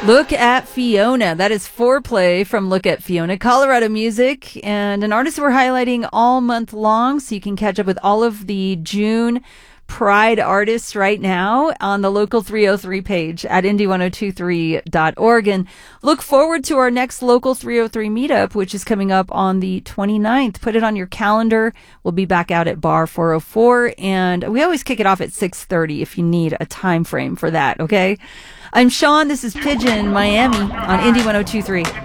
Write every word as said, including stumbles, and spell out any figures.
Look at Fiona. That is Foreplay from Look at Fiona, Colorado music, and an artist we're highlighting all month long, so you can catch up with all of the June Pride artists right now on the Local three oh three page at indy ten twenty-three dot org. And look forward to our next Local three oh three meetup, which is coming up on the twenty-ninth. Put it on your calendar. We'll be back out at Bar four oh four, and we always kick it off at six thirty if you need a time frame for that, okay? I'm Sean. This is Pigeon Miami on Indy ten twenty-three.